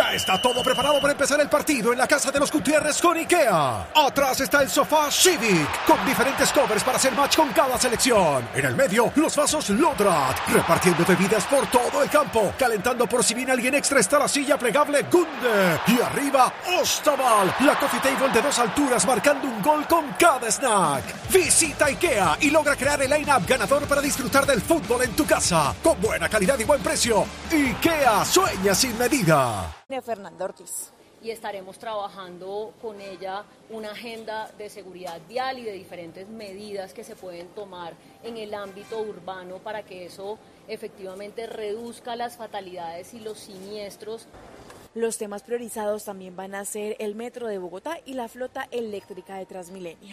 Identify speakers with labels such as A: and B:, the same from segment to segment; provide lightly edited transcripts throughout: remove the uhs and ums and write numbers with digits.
A: Ya está todo preparado para empezar el partido en la casa de los Gutiérrez con IKEA. Atrás está el sofá Civic, con diferentes covers para hacer match con cada selección. En el medio, los vasos Lodrat, repartiendo bebidas por todo el campo. Calentando por si viene alguien extra está la silla plegable Gunde. Y arriba, Ostaval, la coffee table de 2 alturas marcando un gol con cada snack. Visita IKEA y logra crear el line-up ganador para disfrutar del fútbol en tu casa. Con buena calidad y buen precio. IKEA, sueña sin medida.
B: Fernanda Ortiz.
C: Y estaremos trabajando con ella una agenda de seguridad vial y de diferentes medidas que se pueden tomar en el ámbito urbano para que eso efectivamente reduzca las fatalidades y los siniestros.
B: Los temas priorizados también van a ser el metro de Bogotá y la flota eléctrica de Transmilenio.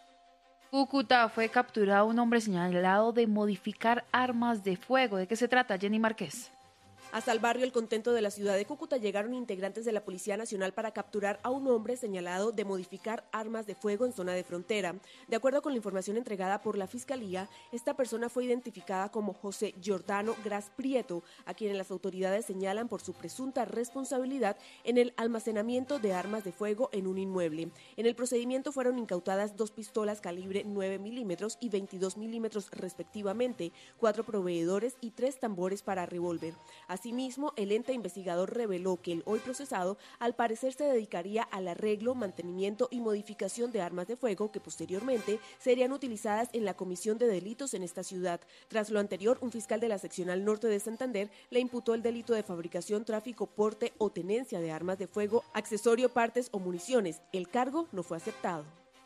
D: Cúcuta fue capturado un hombre señalado de modificar armas de fuego. ¿De qué se trata, Jenny Márquez?
E: Hasta el barrio El Contento de la ciudad de Cúcuta llegaron integrantes de la Policía Nacional para capturar a un hombre señalado de modificar armas de fuego en zona de frontera. De acuerdo con la información entregada por la Fiscalía, esta persona fue identificada como José Giordano Gras Prieto, a quien las autoridades señalan por su presunta responsabilidad en el almacenamiento de armas de fuego en un inmueble. En el procedimiento fueron incautadas 2 pistolas calibre 9 milímetros y 22 milímetros respectivamente, 4 proveedores y 3 tambores para revólver. Asimismo, el ente investigador reveló que el hoy procesado al parecer se dedicaría al arreglo, mantenimiento y modificación de armas de fuego que posteriormente serían utilizadas en la comisión de delitos en esta ciudad. Tras lo anterior, un fiscal de la seccional norte de Santander le imputó el delito de fabricación, tráfico, porte o tenencia de armas de fuego, accesorio, partes o municiones. El cargo no fue aceptado.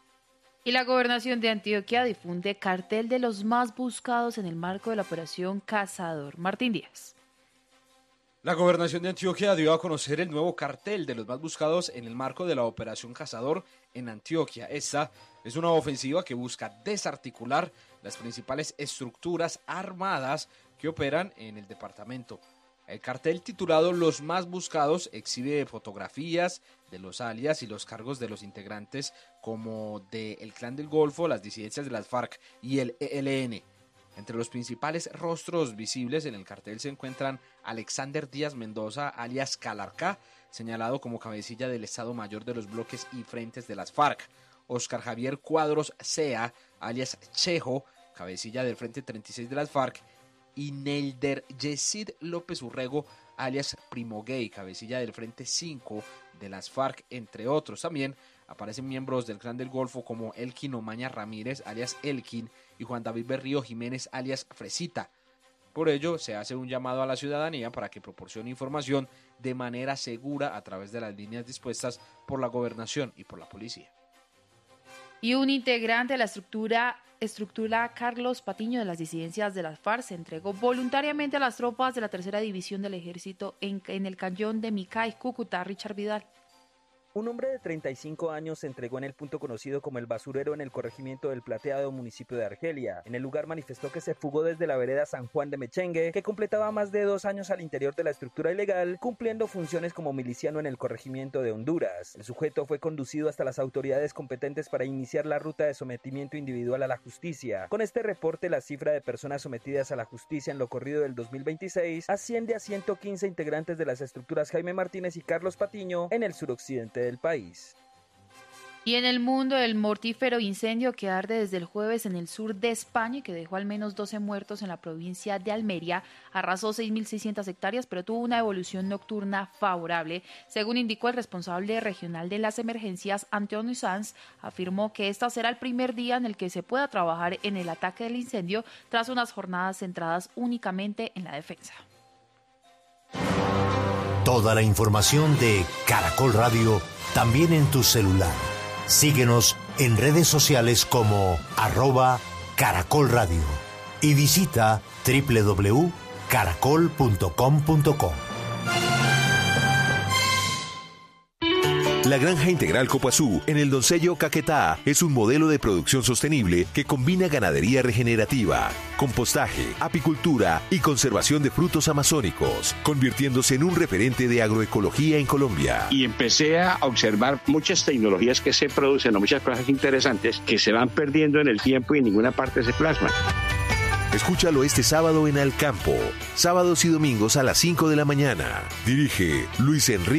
D: Y la Gobernación de Antioquia difunde cartel de los más buscados en el marco de la operación Cazador. Martín Díaz.
F: La Gobernación de Antioquia dio a conocer el nuevo cartel de los más buscados en el marco de la Operación Cazador en Antioquia. Esta es una ofensiva que busca desarticular las principales estructuras armadas que operan en el departamento. El cartel titulado Los Más Buscados exhibe fotografías de los alias y los cargos de los integrantes como del Clan del Golfo, las disidencias de las FARC y el ELN. Entre los principales rostros visibles en el cartel se encuentran Alexander Díaz Mendoza, alias Calarcá, señalado como cabecilla del Estado Mayor de los bloques y frentes de las FARC, Oscar Javier Cuadros Sea, alias Chejo, cabecilla del Frente 36 de las FARC, y Nelder Yesid López Urrego, alias Primo Gay, cabecilla del Frente 5 de las FARC, entre otros. También aparecen miembros del Clan del Golfo como Elkin Omaña Ramírez, alias Elkin, y Juan David Berrío Jiménez, alias Fresita. Por ello, se hace un llamado a la ciudadanía para que proporcione información de manera segura a través de las líneas dispuestas por la Gobernación y por la Policía.
D: Y un integrante de la estructura Carlos Patiño de las disidencias de las FARC se entregó voluntariamente a las tropas de la tercera división del ejército en el cañón de Micay, Cúcuta. Richard Vidal.
G: Un hombre de 35 años se entregó en el punto conocido como El Basurero en el corregimiento del Plateado, municipio de Argelia. En el lugar manifestó que se fugó desde la vereda San Juan de Mechengue, que completaba más de 2 años al interior de la estructura ilegal, cumpliendo funciones como miliciano en el corregimiento de Honduras. El sujeto fue conducido hasta las autoridades competentes para iniciar la ruta de sometimiento individual a la justicia. Con este reporte, la cifra de personas sometidas a la justicia en lo corrido del 2026 asciende a 115 integrantes de las estructuras Jaime Martínez y Carlos Patiño en el suroccidente del país.
D: Y en el mundo, el mortífero incendio que arde desde el jueves en el sur de España y que dejó al menos 12 muertos en la provincia de Almería, arrasó 6.600 hectáreas, pero tuvo una evolución nocturna favorable. Según indicó el responsable regional de las emergencias, Antonio Sanz, afirmó que este será el primer día en el que se pueda trabajar en el ataque del incendio tras unas jornadas centradas únicamente en la defensa.
H: Toda la información de Caracol Radio también en tu celular. Síguenos en redes sociales como @Caracol Radio y visita www.caracol.com.co.
I: La Granja Integral Copazú en el Doncello Caquetá es un modelo de producción sostenible que combina ganadería regenerativa, compostaje, apicultura y conservación de frutos amazónicos, convirtiéndose en un referente de agroecología en Colombia.
J: Y empecé a observar muchas tecnologías que se producen, o muchas cosas interesantes que se van perdiendo en el tiempo y en ninguna parte se plasman.
I: Escúchalo este sábado en Al Campo, sábados y domingos a las 5 de la mañana. Dirige Luis Enrique